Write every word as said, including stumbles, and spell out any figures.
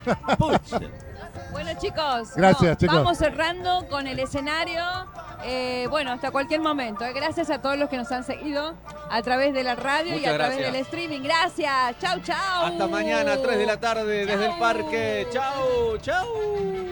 Bueno, chicos, Gracias, no, chicos. vamos cerrando con el escenario. Eh, bueno, hasta cualquier momento. Eh. Gracias a todos los que nos han seguido a través de la radio Muchas y a través gracias. del streaming. Gracias. Chau, chau. Hasta mañana, tres de la tarde, desde el parque. Chau, chau.